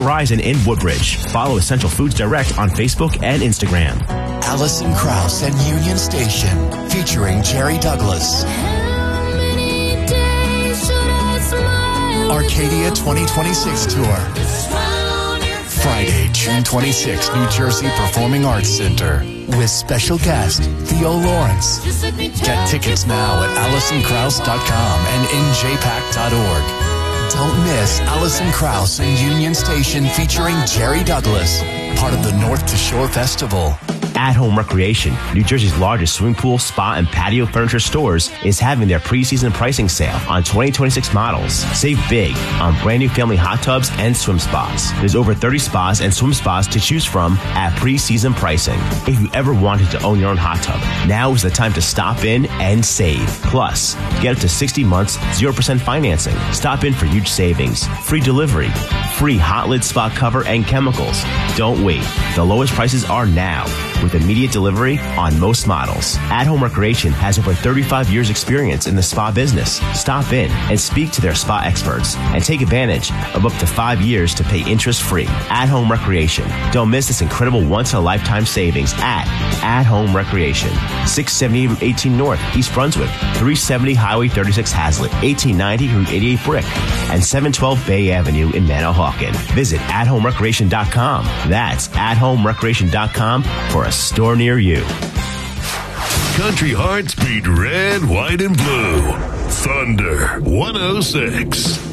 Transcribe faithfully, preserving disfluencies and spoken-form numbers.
Horizon in Woodbridge. Follow Essential Foods Direct on Facebook and Instagram. Alison Krauss and Union Station, featuring Jerry Douglas. Arcadia twenty twenty-six Tour. Friday, June twenty-sixth, New Jersey Performing Arts Center. With special guest, Theo Lawrence. Get tickets now at alison krauss dot com and n j pac dot org. Don't miss Alison Krauss and Union Station featuring Jerry Douglas, part of the North to Shore Festival. At Home Recreation, New Jersey's largest swimming pool, spa, and patio furniture stores, is having their preseason pricing sale on twenty twenty-six models. Save big on brand new family hot tubs and swim spas. There's over thirty spas and swim spas to choose from at preseason pricing. If you ever wanted to own your own hot tub, now is the time to stop in and save. Plus, get up to sixty months, zero percent financing. Stop in for huge savings, free delivery, free hot lid spa cover and chemicals. Don't wait. The lowest prices are now, with immediate delivery on most models. At Home Recreation has over thirty-five years experience in the spa business. Stop in and speak to their spa experts and take advantage of up to five years to pay interest-free. At Home Recreation. Don't miss this incredible once-in-a-lifetime savings at At Home Recreation. six seventy eighteen North, East Brunswick, three seventy Highway thirty-six Hazlitt, eighteen ninety Route eighty-eight Brick, and seven twelve Bay Avenue in Manahawkin. Visit at home recreation dot com. That's at home recreation dot com for a store near you. Country hearts beat red, white, and blue. Thunder one oh six.